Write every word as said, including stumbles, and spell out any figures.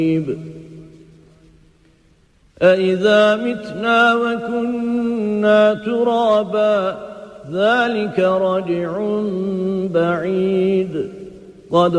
أَإِذَا مِتْنَا وَكُنَّا تُرَابًا ذَلِكَ رَجْعٌ بَعِيدٌ قَدْ